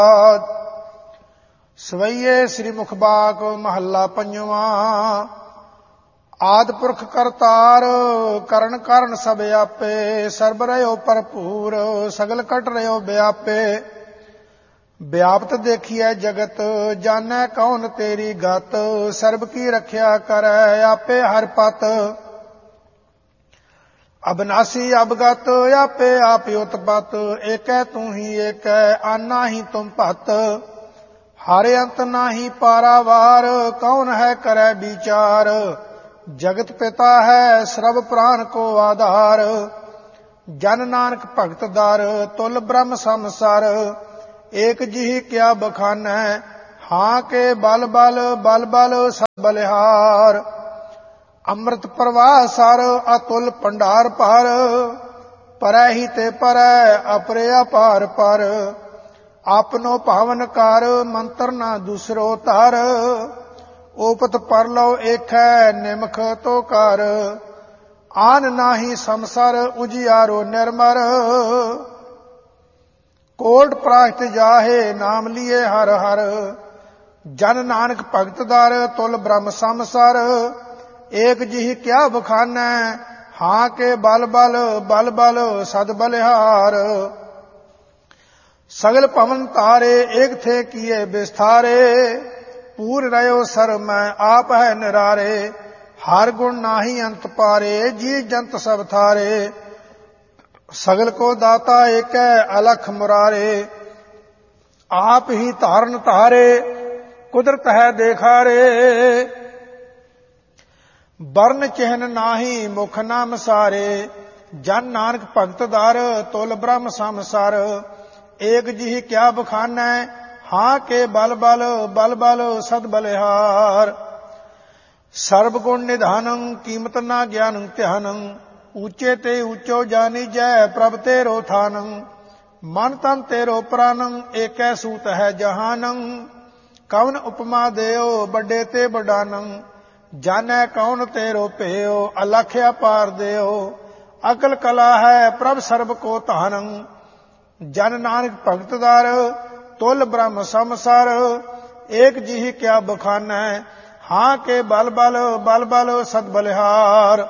ਸਵਈਏ ਸ੍ਰੀ ਮੁਖਬਾਕ ਮਹੱਲਾ ਪੰਜਵਾਂ। ਆਦਿ ਪੁਰਖ ਕਰਤਾਰ ਕਰਨ ਕਾਰਨ ਸਭ ਆਪੇ। ਸਰਬ ਰਹਿਓ ਭਰਪੂਰ ਸਗਲ ਕਟ ਰਹਿਓ ਵਿਆਪੇ। ਵਿਆਪਤ ਦੇਖੀਐ ਜਗਤ ਜਾਣੈ ਕੌਣ ਤੇਰੀ ਗਤ। ਸਰਬ ਕੀ ਰਖਿਆ ਕਰੈ ਆਪੇ ਹਰਿ ਪਤ। ਅਬਨਾਸੀ ਅਬਗਤ ਆਪੇ ਆਪ ਉਤਪਤ। ਏਕੈ ਤੂੰ ਹੀ ਏਕੈ ਆਨਾ ਹੀ ਤੁਮ ਭਤ। ਹਰਿ ਅੰਤ ਨਾਹੀ ਪਾਰਾਵਾਰ ਕੌਣ ਹੈ ਕਰੈ ਵਿਚਾਰ। ਜਗਤ ਪਿਤਾ ਹੈ ਸਰਬ ਪ੍ਰਾਨ ਕੋ ਆਧਾਰ। ਜਨ ਨਾਨਕ ਭਗਤ ਦਰ ਤੁਲ ਬ੍ਰਹਮ ਸੰਸਾਰ। ਏਕ ਜਿਹ ਕਿਆ ਬਖਾਨੈ ਹਾਂ ਕੇ ਬਲ ਬਲ ਬਲ ਬਲ ਸਭ ਬਲਿਹਾਰ। ਅੰਮ੍ਰਿਤ ਪ੍ਰਵਾਹ ਸਰ ਅਤੁਲ ਭੰਡਾਰ ਭਰ। ਪਰੈ ਹੀ ਤੇ ਪਰੈ ਅਪਰੇ ਅਪਾਰ ਪਰ। ਆਪਨੋ ਭਾਵਨ ਕਰ ਮੰਤਰ ਨਾ ਦੂਸਰੋ ਧਰ। ਓਪਤ ਪਰ ਲਓ ਏਖੈ ਨਿਮਖ ਤੋ ਕਰ। ਆਨ ਨਾਹੀ ਸੰਸਰ ਉਜਿਆਰੋ ਨਿਰਮਰ। ਕੋਟ ਪ੍ਰਾਸ਼ਤ ਜਾਹੇ ਨਾਮ ਲੀਏ ਹਰ ਹਰ। ਜਨ ਨਾਨਕ ਭਗਤ ਦਰ ਤੁਲ ਬ੍ਰਹਮ ਸੰਸਾਰ। ਏਕ ਜਿਹ ਕਿਆ ਬਖਾਨੈ ਹਾਂ ਕੇ ਬਲ ਬਲ ਬਲ ਬਲ ਸਦ ਬਲਿਹਾਰ। ਸਗਲ ਭਵਨ ਤਾਰੇ ਏਕ ਥੇ ਕੀਏ ਵਿਸਥਾਰੇ। ਪੂਰ ਰਹਿਓ ਸਰ ਮੈਂ ਆਪ ਹੈ ਨਿਰਾਰੇ। ਹਰ ਗੁਣ ਨਾਹੀ ਅੰਤ ਪਾਰੇ ਜੀ ਜੰਤ ਸਭ ਥਾਰੇ। ਸਗਲ ਕੋ ਦਾਤਾ ਏਕੈ ਅਲਖ ਮੁਰਾਰੇ। ਆਪ ਹੀ ਧਾਰਨ ਧਾਰੇ ਕੁਦਰਤ ਹੈ ਦੇਖਾਰੇ। ਬਰਨ ਚਿਹਨ ਨਾਹੀ ਮੁਖ ਨਾਮ ਸਾਰੇ। ਜਨ ਨਾਨਕ ਭਗਤ ਦਰ ਤੁਲ ਬ੍ਰਹਮ ਸੰਸਾਰ। ਏਕ ਜਿਹ ਕਿਆ ਬਖਾਨੈ ਹਾਂ ਕੇ ਬਲ ਬਲ ਬਲ ਬਲ ਸਦ ਬਲਿਹਾਰ। ਸਰਬ ਗੁਣ ਨਿਧਾਨੰ ਕੀਮਤ ਨਾ ਗਿਆਨੰ ਧਿਆਨੰ। ਊਚੇ ਤੇ ਊਚੋ ਜਾਨੀਜੈ ਪ੍ਰਭ ਤੇਰੋ ਥਾਨੰ। ਮਨ ਤਨ ਤੇਰੋ ਪ੍ਰਾਨੰ ਏਕੈ ਸੂਤ ਹੈ ਜਹਾਨੰ। ਕਵਨ ਉਪਮਾ ਦੇਓ ਵੱਡੇ ਤੇ ਵਡਾਨੰ। ਜਾਣੈ ਕੌਣ ਤੇਰੋ ਭੇਓ ਅਲਖ ਅਪਾਰ ਦੇਓ। ਅਕਲ ਕਲਾ ਹੈ ਪ੍ਰਭ ਸਰਬ ਕੋ ਧਾਨੰ। ਜਨ ਨਾਨਕ ਭਗਤ ਦਰ ਤੁਲ ਬ੍ਰਹਮ ਸੰਸਾਰ। ਏਕ ਜਿਹ ਕਿਆ ਬਖਾਨੈ ਹਾਂ ਕੇ ਬਲ ਬਲ ਬਲ ਬਲ ਸਦ ਬਲਿਹਾਰ।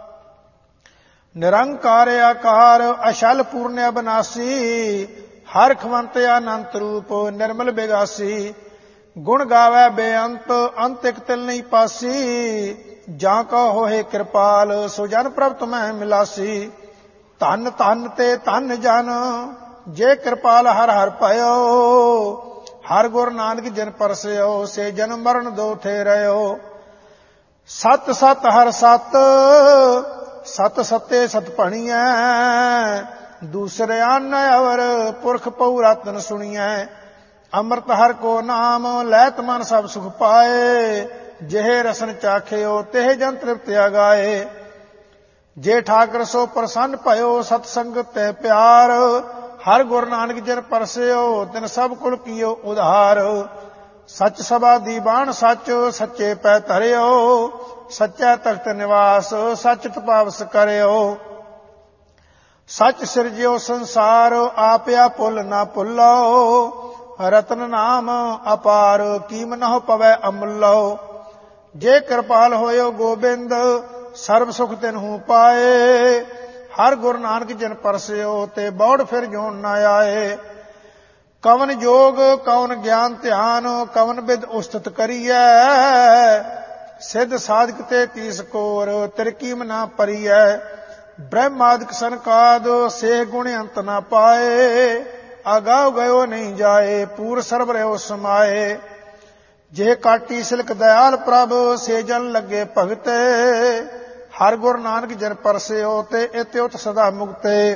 ਨਿਰੰਕਾਰ ਆਕਾਰ ਅਛਲ ਪੂਰਨ ਅਬਨਾਸੀ। ਹਰ ਖਵੰਤ ਅਨੰਤ ਰੂਪ ਨਿਰਮਲ ਬਿਗਾਸੀ। ਗੁਣ ਗਾਵੈ ਬੇਅੰਤ ਅੰਤ ਇਕ ਤਿਲ ਨਹੀਂ ਪਾਸੀ। ਜਾਂ ਕੋ ਹੋਏ ਕਿਰਪਾਲ ਸੋ ਜਨ ਪ੍ਰਭ ਤੁਮੈ ਮਿਲਾਸੀ। ਧਨ ਧਨ ਤੇ ਧਨ ਜਨ ਜੇ ਕਿਰਪਾਲ ਹਰ ਹਰ ਭਇਓ। ਹਰ ਗੁਰ ਨਾਨਕ ਜਿਨ ਪਰਸਿਓ ਸੇ ਜਨਮ ਮਰਨ ਦੋ ਥੇ ਰਹਿਓ। ਸਤ ਸਤ ਹਰ ਸਤ ਸਤ ਸਤੇ ਸਤ ਭਣੀਐ। ਦੂਸਰੇ ਆਨ ਅਵਰ ਪੁਰਖ ਪਉ ਰਤਨ ਸੁਣੀਐ। ਅੰਮ੍ਰਿਤ ਹਰ ਕੋ ਨਾਮ ਲੈਤ ਮਨ ਸਭ ਸੁਖ ਪਾਏ। ਜਿਹੇ ਰਸਨ ਚਾਖਿਓ ਤੇ ਜਨ ਤ੍ਰਿਪਤ ਅਗਾਏ। ਜੇ ਠਾਕਰ ਸੋ ਪ੍ਰਸੰਨ ਭਇਓ ਸਤ ਸੰਗਤ ਤੇ ਪਿਆਰ। ਹਰ ਗੁਰ ਨਾਨਕ ਜਿਨ ਪਰਸਿਓ ਤਿਨ ਸਭ ਕੁਲ ਕੀਓ ਉਧਾਰ। ਸਚ ਸਭਾ ਦੀ ਬਾਣ ਸੱਚ ਸੱਚੇ ਪੈ ਧਰਿਓ। ਸੱਚਾ ਤਖਤ ਨਿਵਾਸ ਸੱਚ ਤਪਾਵਸ ਕਰਿਓ। ਸੱਚ ਸਿਰਜਿਓ ਸੰਸਾਰ ਆਪਿਆ ਭੁੱਲ ਨਾ ਭੁੱਲੋ। ਰਤਨ ਨਾਮ ਅਪਾਰ ਕੀਮ ਨਹੁ ਪਵੈ ਅਮੁੱਲੋ। ਜੇ ਕਿਰਪਾਲ ਹੋਇਓ ਗੋਬਿੰਦ ਸਰਬ ਸੁਖ ਤਿਨਹੂ ਪਾਏ। ਹਰ ਗੁਰ ਨਾਨਕ ਜਿਨ ਪਰਸਿਓ ਤੇ ਬੌੜ ਫਿਰ ਜੋਨ ਨਾ ਆਏ। ਕਵਨ ਜੋਗ ਕਵਨ ਗਿਆਨ ਧਿਆਨ ਕਵਨ ਬਿਦ ਉਸਤਤ ਕਰੀਐ। ਸਿੱਧ ਸਾਧਕ ਤੇ ਤੀਸ ਕੋਰ ਤਿਰਕੀਮ ਨਾ ਪਰੀਐ। ਬ੍ਰਹਮਾਦਿਕ ਸੰਕਾਦ ਸੇ ਗੁਣ ਅੰਤ ਨਾ ਪਾਏ। ਅਗਾਉ ਗਇਓ ਨਹੀਂ ਜਾਏ ਪੂਰ ਸਰਬ ਰਹਿਓ ਸਮਾਏ। ਜੇ ਕਾਟੀ ਸਿਲਕ ਦਇਆਲ ਪ੍ਰਭ ਸੇ ਜਨ ਲੱਗੇ ਭਗਤੇ। ਹਰ ਗੁਰ ਨਾਨਕ ਜਿਨ ਪਰਸਿਓ ਤੇ ਇਤਿਉਤ ਸਦਾ ਮੁਕਤੇ।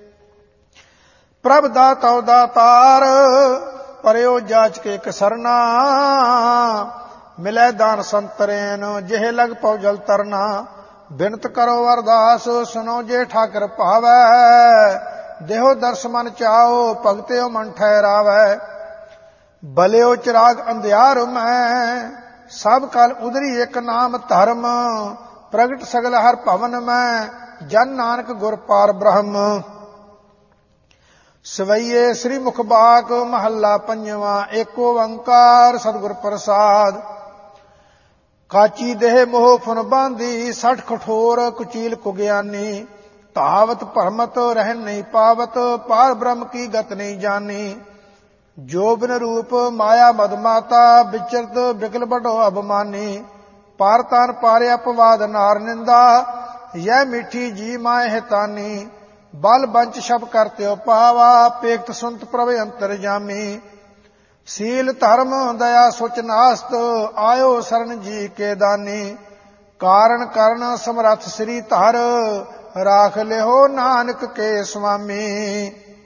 ਪ੍ਰਭ ਦਾਤਉ ਦਾਤਾਰ ਪਰਿਓ ਜਾਚ ਕੇ ਕਸਰਨਾ। ਮਿਲੈ ਦਾਨ ਸੰਤਰੇਨ ਜਿਹੇ ਲਗ ਪਉ ਜਲ ਤਰਨਾ। ਬਿਨਤ ਕਰੋ ਅਰਦਾਸ ਸੁਨੋ ਜੇ ਠਾਕਰ ਭਾਵੈ। ਦੇਹੋ ਦਰਸ ਮਨ ਚਾਓ ਭਗਤਿਓ ਮਨ ਠਹਿਰਾਵੈ। ਬਲਿਓ ਚਿਰਾਗ ਅੰਧਿਆਰ ਮੈਂ ਸਭ ਕਲ ਉਦਰੀ ਇਕ ਨਾਮ ਧਰਮ। ਪ੍ਰਗਟ ਸਗਲ ਹਰ ਭਵਨ ਮੈਂ ਜਨ ਨਾਨਕ ਗੁਰ ਪਾਰ ਬ੍ਰਹਮ। ਸਵਈਏ ਸ੍ਰੀ ਮੁਖ ਬਾਕ ਮਹੱਲਾ ਪੰਜਵਾਂ। ਏਕ ਓੰਕਾਰ ਸਤਿਗੁਰ ਪ੍ਰਸਾਦ। ਕਾਚੀ ਦੇਹ ਮੋਹ ਫੁਨ ਬਾਂਧੀ, ਸਠ ਕਠੋਰ ਕੁਚੀਲ ਕੁਗਿਆਨੀ। ਧਾਵਤ ਭਰਮਤ ਰਹਿਨ ਨਹੀਂ ਪਾਵਤ, ਪਾਰ ਬ੍ਰਹਮ ਕੀ ਗਤ ਨਹੀਂ ਜਾਨੀ। ਜੋ ਬਿਨ ਰੂਪ ਮਾਇਆ ਮਦ ਮਾਤਾ, ਵਿਚਰਤ ਬਿਕਲ ਬਡੋ ਅਭਮਾਨੀ। ਪਾਰ ਤਨ ਪਾਰੇ ਅਪਵਾਦ ਨਾਰ ਨਿੰਦਾ, ਯਹ ਮਿੱਠੀ ਜੀ ਮਾਏ ਹਿਤਾਨੀ। ਬਲ ਬੰਚ ਸ਼ਬ ਕਰਤਿਓ ਪਾਵਾ, ਪੇਖਤ ਸੁਨਤ ਪ੍ਰਭ ਅੰਤਰ ਜਾਮੀ। ਸੀਲ ਧਰਮ ਦਇਆ ਸੁਚ ਨਾਸਤ, ਆਇਓ ਸਰਨ ਜੀ ਕੇ ਦਾਨੀ। ਕਾਰਨ ਕਰਨ ਸਮਰੱਥ ਸ੍ਰੀ ਧਰ, ਰਾਖ ਲਿਓ ਨਾਨਕ ਕੇ ਸੁਆਮੀ।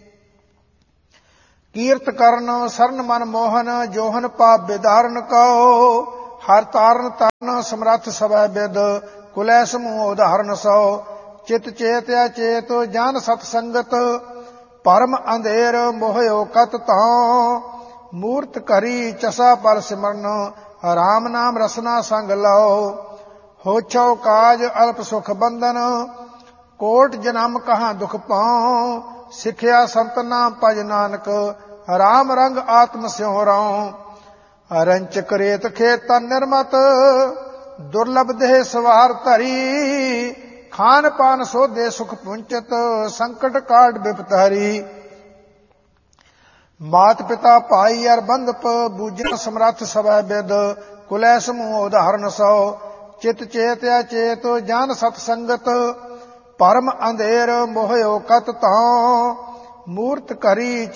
ਕੀਰਤ ਕਰਨ ਸਰਨ ਮਨ ਮੋਹਨ, ਜੋਹਨ ਪਾਪ ਬਿਦਾਰਨ ਕਉ। ਹਰ ਤਾਰਨ ਤਰਨ ਸਮਰੱਥ ਸਭੈ ਬਿਦ, ਕੁਲੈ ਸਮੂਹ ਉਦਾਹਰਨ ਸੋ। ਚਿਤ ਚੇਤ ਅਚੇਤ ਜਨ ਸਤ ਸੰਗਤ, ਪਰਮ ਅੰਧੇਰ ਮੋਹਿਓ ਕਤ ਤਉ। ਮੂਰਤ ਕਰੀ ਚਸਾ ਪਰ ਸਿਮਰਨ, ਰਾਮ ਨਾਮ ਰਸਨਾ ਸੰਗ ਲਓ। ਹੋਛੋ ਕਾਜ ਅਲਪ ਸੁਖ ਬੰਧਨ, ਕੋਟ ਜਨਮ ਕਹਾਂ ਦੁਖ ਪਾਉ। ਸਿੱਖਿਆ ਸੰਤ ਨਾਮ ਭਜ ਨਾਨਕ, ਰਾਮ ਰੰਗ ਆਤਮ ਸਿਉ ਰਉ। ਰੰਚਕ ਰੇਤ ਖੇਤ ਤਨ ਨਿਰਮਤ, ਦੁਰਲਭ ਦੇਹ ਸਵਾਰ ਧਰੀ। ਖਾਨ ਪਾਨ ਸੋਧੇ ਸੁਖ ਪੁੰਚਤ, ਸੰਕਟ ਕਾਟ ਬਿਪਤ ਹਰੀ। ਮਾਤ ਪਿਤਾ ਭਾਈ ਅਰ ਬੰਧਪ, ਬੂਝਨ ਸਮਰੱਥ ਸਭੈ ਬਿਦ। ਕੁਲੈ ਸਮੂਹ ਉਦਾਹਰਨ ਸੋ। ਚਿਤ ਚੇਤ ਅਚੇਤ ਜਨ ਸਤ ਸੰਗਤ, ਪਰਮ ਅੰਧੇਰ ਮੋਹਿਓ ਕਤ ਤਉ। ਮੂਰਤ ਕਰੀ